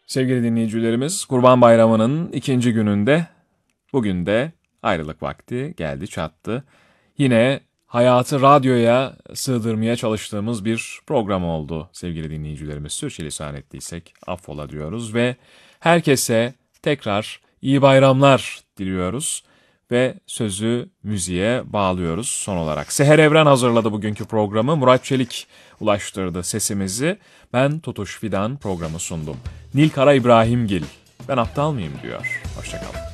Sevgili dinleyicilerimiz, Kurban Bayramı'nın ikinci gününde, bugün de ayrılık vakti geldi çattı. Yine hayatı radyoya sığdırmaya çalıştığımız bir program oldu sevgili dinleyicilerimiz. Sürçülisan ettiysek affola diyoruz ve herkese tekrar iyi bayramlar diliyoruz ve sözü müziğe bağlıyoruz son olarak. Seher Evren hazırladı bugünkü programı. Murat Çelik ulaştırdı sesimizi. Ben Tutuş Fidan programı sundum. Nilkara İbrahimgil, ben aptal mıyım diyor. Hoşçakalın.